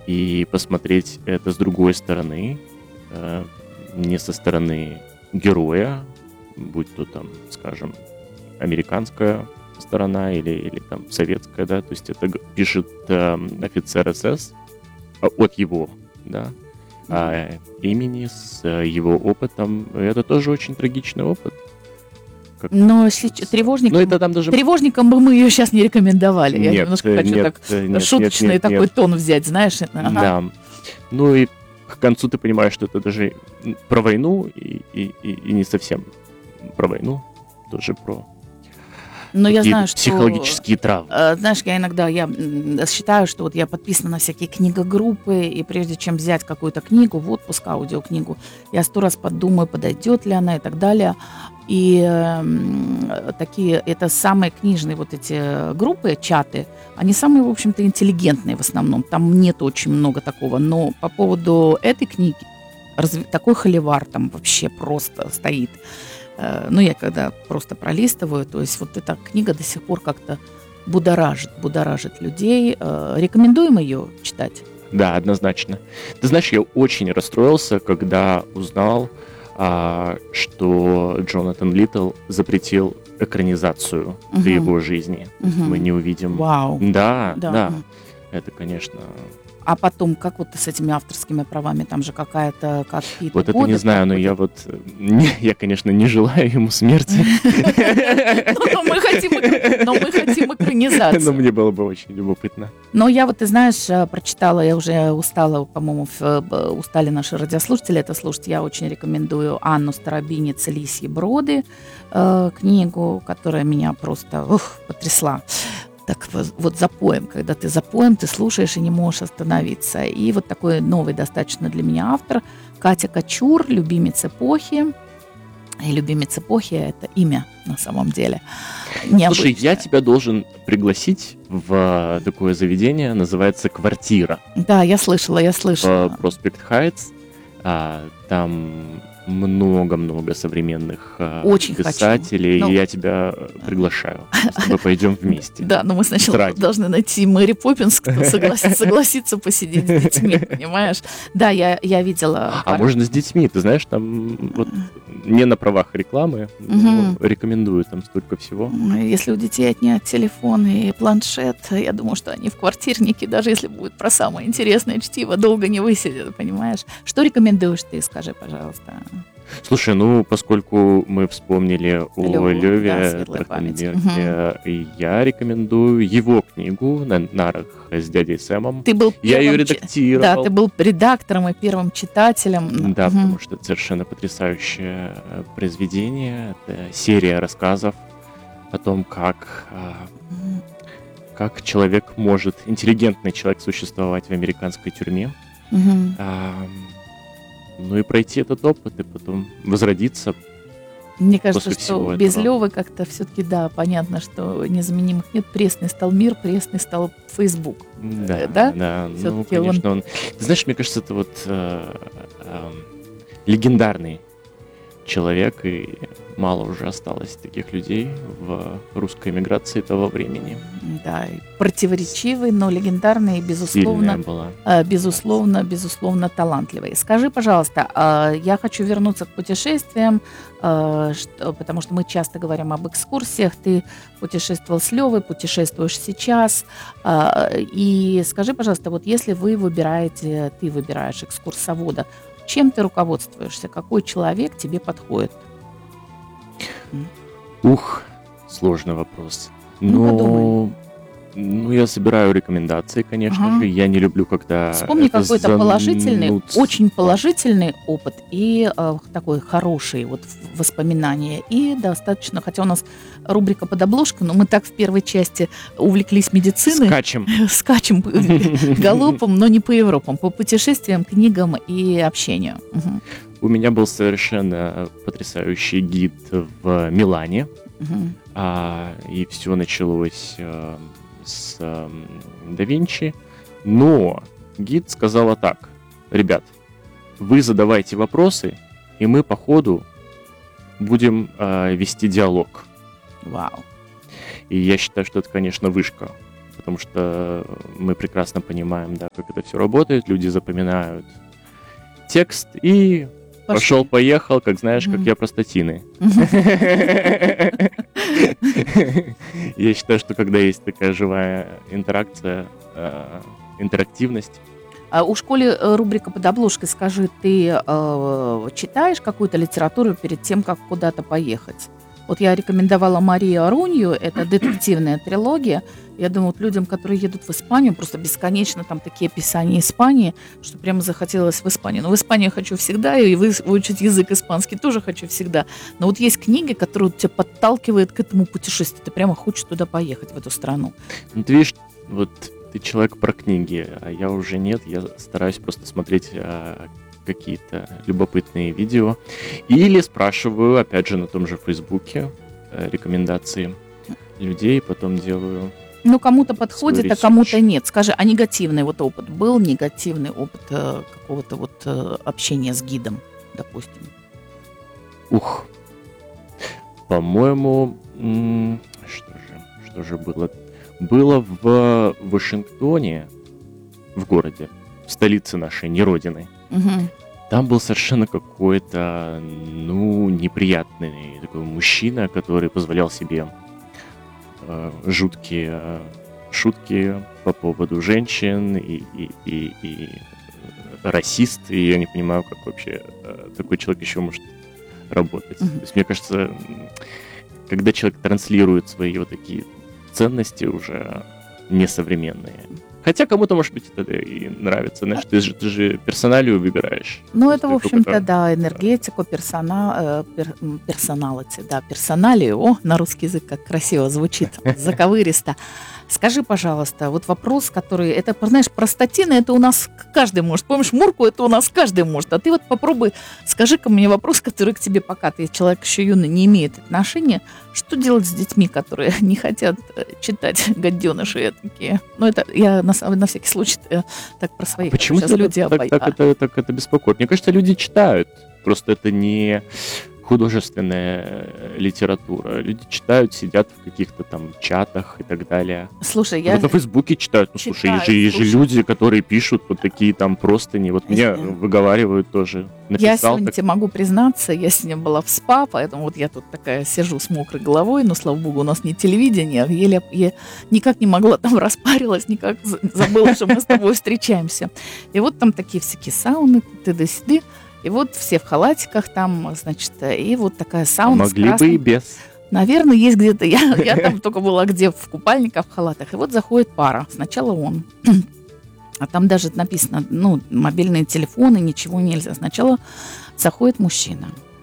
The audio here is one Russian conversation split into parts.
и посмотреть это с другой стороны, не со стороны героя, будь то там, скажем, американская сторона или там советская, да, то есть это пишет офицер СС от его, да, имени, с его опытом. Это тоже очень трагичный опыт. Но тревожникам, это там даже... тревожникам бы мы ее сейчас не рекомендовали. Я немножко хочу так шуточный такой тон взять, знаешь. Да. Ну и к концу ты понимаешь, что это даже про войну и не совсем про войну, тоже про я знаю, что психологические травмы. Знаешь, я иногда считаю, что вот я подписана на всякие книгогруппы, и прежде чем взять какую-то книгу в отпуск, аудиокнигу, я 100 раз подумаю, подойдет ли она и так далее. И это самые книжные вот эти группы, чаты, они самые, в общем-то, интеллигентные в основном. Там нет очень много такого. Но по поводу этой книги такой холивар там вообще просто стоит. Я когда просто пролистываю, то есть вот эта книга до сих пор как-то будоражит людей. Рекомендуем ее читать? Да, однозначно. Ты знаешь, я очень расстроился, когда узнал, что Джонатан Литтл запретил экранизацию его жизни. Мы не увидим. Вау. Да. Это, конечно... А потом, как вот с этими авторскими правами, там же какие-то вот это не знаю, но я конечно, не желаю ему смерти. Но мы хотим экранизацию. Но мне было бы очень любопытно. Но я ты знаешь, прочитала, я уже устала, по-моему, устали наши радиослушатели это слушать. Я очень рекомендую Анну Старобинец «Лисьи броды», книгу, которая меня просто потрясла. Так вот запоем, когда ты запоем, ты слушаешь и не можешь остановиться. И вот такой новый достаточно для меня автор Катя Кочур, «Любимец эпохи». И «Любимец эпохи» — это имя на самом деле. Необычное. Слушай, я тебя должен пригласить в такое заведение, называется «Квартира». Да, я слышала. Проспект Хайтс. Там много-много современных очень писателей, и я тебя приглашаю. Мы пойдем вместе. Да, но мы сначала должны найти Мэри Поппинс, кто согласится посидеть с детьми, понимаешь? Да, я видела. А можно с детьми, ты знаешь, там вот не на правах рекламы, рекомендую, там столько всего. Если у детей отнять телефон и планшет, я думаю, что они в квартирнике, даже если будет про самое интересное чтиво, долго не высидят, понимаешь? Что рекомендуешь ты, скажи, пожалуйста? Слушай, поскольку мы вспомнили о Леве Трахтенберге, я рекомендую его книгу «На нарах с дядей Сэмом». Я ее редактировал. Да, ты был редактором и первым читателем. Да, потому что это совершенно потрясающее произведение. Это серия рассказов о том, как интеллигентный человек существовать в американской тюрьме. И пройти этот опыт, и потом возродиться. Мне кажется, что без Лёвы как-то все-таки, понятно, что незаменимых нет. Пресный стал мир, пресный стал Facebook. Да, конечно. Ты знаешь, мне кажется, это легендарный человек, и мало уже осталось таких людей в русской эмиграции того времени. Да, противоречивый, но легендарный и, безусловно, талантливый. Скажи, пожалуйста, я хочу вернуться к путешествиям, потому что мы часто говорим об экскурсиях. Ты путешествовал с Левой, путешествуешь сейчас. И скажи, пожалуйста, вот если ты выбираешь экскурсовода, чем ты руководствуешься? Какой человек тебе подходит? Сложный вопрос. Я собираю рекомендации, конечно же. Я не люблю, когда... Вспомни какой-то положительный, очень положительный опыт и такой хороший воспоминание. И достаточно, хотя у нас рубрика «Под обложкой», но мы так в первой части увлеклись медициной. Скачем галопом, но не по Европам, по путешествиям, книгам и общению. У меня был совершенно потрясающий гид в Милане. И все началось с да Винчи. Но гид сказала так: ребят, вы задавайте вопросы, и мы по ходу будем вести диалог. Вау. И я считаю, что это, конечно, вышка потому что мы прекрасно понимаем, да, как это все работает. Люди запоминают текст и Пошли. пошел-поехал, как знаешь, как Мгм. я про статины. Мгм. Я считаю, что когда есть такая живая интеракция, интерактивность, У школе рубрика «Под обложкой». Скажи, ты читаешь какую-то литературу перед тем, как куда-то поехать? Вот я рекомендовала Марию Арунью, это детективная трилогия. Я думаю, вот людям, которые едут в Испанию, просто бесконечно там такие описания Испании, что прямо захотелось в Испанию. Но в Испанию я хочу всегда, и выучить язык испанский тоже хочу всегда. Но вот есть книги, которые тебя подталкивают к этому путешествию. Ты прямо хочешь туда поехать, в эту страну. ну, ты видишь, вот ты человек про книги, а я уже нет, я стараюсь просто смотреть какие-то любопытные видео. Или спрашиваю, опять же, на том же Фейсбуке рекомендации людей, потом делаю. Ну, кому-то подходит, а ресерч. кому-то нет. Скажи, а негативный вот опыт был? Негативный опыт какого-то вот общения с гидом, допустим? Ух, по-моему, что же было? Было в Вашингтоне, в городе, в столице нашей, не родины. Мгм. Там был совершенно какой-то, неприятный такой мужчина, который позволял себе жуткие шутки по поводу женщин и расист, и я не понимаю, как вообще такой человек еще может работать. Мгм. То есть, мне кажется, когда человек транслирует свои вот такие ценности уже несовременные. Хотя кому-то, может быть, это и нравится. Знаешь, ты же персоналию выбираешь. Ну, То это, в есть ты общем-то, только- да, энергетику, персоналити, да, персоналию. О, на русский язык как красиво звучит, заковыристо. Скажи, пожалуйста, вот вопрос, который, это, знаешь, про статины, это у нас каждый может. Помнишь, Мурку это у нас каждый может. А ты вот попробуй, скажи-ка мне вопрос, который к тебе, пока ты человек еще юный, не имеет отношения. Что делать с детьми, которые не хотят читать гаденыши такие? Ну, это я на всякий случай так про своих. Почему Сейчас тебя люди так это беспокоит? Мне кажется, люди читают. Просто это не художественная литература. Люди читают, сидят в каких-то там чатах и так далее. Слушай, Вот на Фейсбуке читают. Ну, слушай, есть же слушай. люди, которые пишут вот такие там простыни. Вот мне Если- выговаривают тоже. Я Написал сегодня так. тебе могу признаться, я сегодня была в СПА, поэтому вот я тут такая сижу с мокрой головой, но, слава богу, у нас не телевидение, я никак не могла, там распарилась, никак забыла, что мы с тобой встречаемся. И вот там такие всякие сауны, тыды-сюды, и вот все в халатиках там, значит, и вот такая А сауна с могли бы и красным. без. Наверное, есть где-то, я там только была где в купальниках, в халатах, и вот заходит пара, сначала он. А там даже написано, мобильные телефоны, ничего нельзя. Сначала заходит мужчина.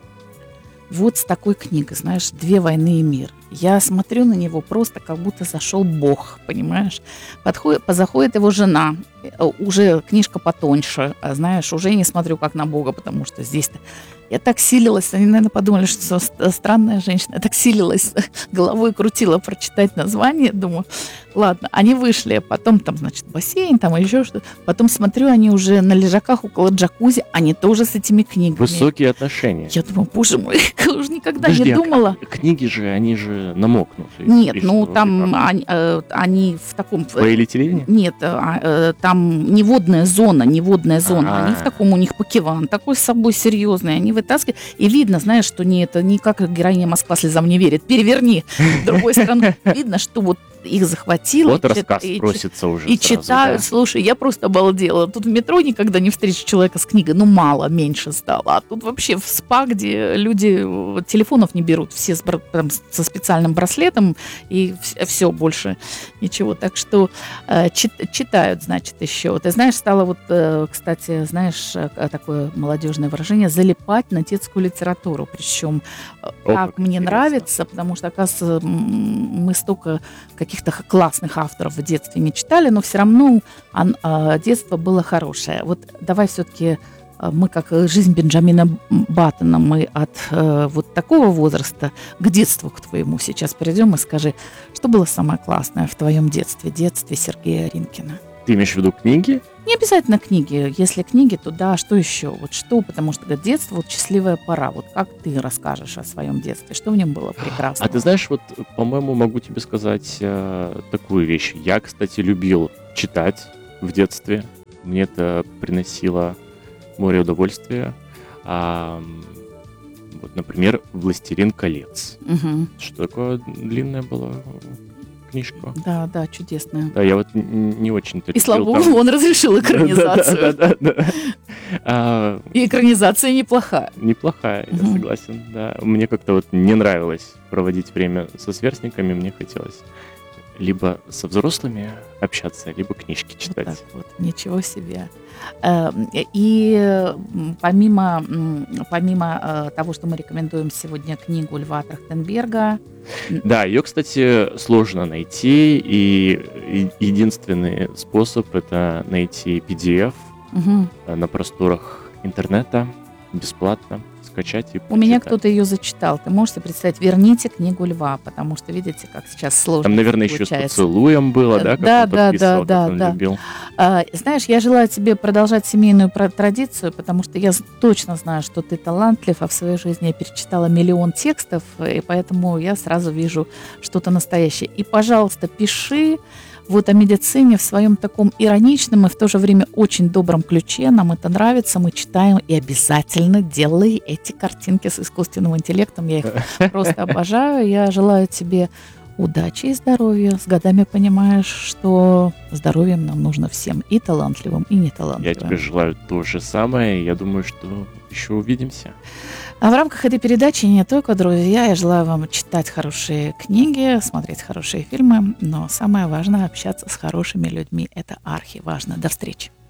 Вот с такой книгой, знаешь, «Две войны и мир». Я смотрю на него просто, как будто зашел Бог, понимаешь? Заходит его жена, уже книжка потоньше, знаешь, уже не смотрю как на Бога, потому что здесь-то... Я так силилась, они, наверное, подумали, что странная женщина. Я так силилась, головой крутила прочитать название, думаю, ладно, они вышли, потом там, значит, бассейн, там еще что-то. Потом смотрю, они уже на лежаках около джакузи, они тоже с этими книгами. Высокие отношения. Я думаю, боже мой, я уже никогда Подожди, не а думала. книги же, они же намокнут. Нет, И ну что, там и как? они в таком... Полиэтилене? Нет, там неводная зона. Они в А. таком, у них покеван, такой с собой серьезный, они вытаскивают. И видно, знаешь, что это не как героиня «Москва слезам не верит». Переверни с другой стороны. Видно, что вот их захватило. Вот рассказ просится уже И сразу, читают, да. слушай, я просто обалдела. Тут в метро никогда не встречу человека с книгой, мало, меньше стало. А тут вообще в СПА, где люди телефонов не берут, все там со специальным браслетом, и все, больше ничего. Так что читают, значит, еще. Ты знаешь, стало вот, кстати, знаешь, такое молодежное выражение, залипать на детскую литературу. Причем как как мне интересно. нравится, потому что, оказывается, мы столько каких-то классных авторов в детстве не читали, но все равно детство было хорошее. Вот давай все-таки мы, как жизнь Бенджамина Баттона, мы от вот такого возраста к детству к твоему сейчас перейдем и скажи, что было самое классное в твоем детстве Сергея Ринкина? Ты имеешь в виду книги? Не обязательно книги. Если книги, то да, что еще? Вот что? Потому что говорят, детство, вот счастливая пора. Вот как ты расскажешь о своем детстве? Что в нем было А ты прекрасного? знаешь, вот, по-моему, могу тебе сказать такую вещь. Я, кстати, любил читать в детстве. Мне это приносило море удовольствия. Вот, например, «Властелин колец». Мгм. Что такое длинная была книжка? Да, да, чудесная. Да, я вот не очень-то И слава любил богу, там. он разрешил экранизацию. Да-да-да. А, И экранизация неплохая. Неплохая, я Мгм. согласен, да. Мне как-то вот не нравилось проводить время со сверстниками, мне хотелось либо со взрослыми общаться, либо книжки Вот читать. так вот, ничего себе. Помимо того, что мы рекомендуем сегодня книгу Льва Трахтенберга, Да, ее, кстати, сложно найти, и единственный способ — это найти PDF мгм. на просторах интернета, бесплатно скачать и У меня прочитать. кто-то ее зачитал. Ты можешь себе представить? Верните книгу Льва, потому что видите, как сейчас сложно Там, наверное, еще с получается. поцелуем было, да, как Да, он да, да, подписывал, да, как он да. любил. Знаешь, я желаю тебе продолжать семейную традицию, потому что я точно знаю, что ты талантлив, а в своей жизни я перечитала миллион текстов, и поэтому я сразу вижу что-то настоящее. И, пожалуйста, пиши вот о медицине в своем таком ироничном и в то же время очень добром ключе. Нам это нравится, мы читаем, и обязательно делай эти картинки с искусственным интеллектом. Я их просто обожаю. Я желаю тебе удачи и здоровья. С годами понимаешь, что здоровьем нам нужно всем, и талантливым, и Я неталантливым. тебе желаю то же самое. Я думаю, что еще увидимся. А в рамках этой передачи не только, друзья, я желаю вам читать хорошие книги, смотреть хорошие фильмы, но самое важное — общаться с хорошими людьми. Это архиважно. До встречи.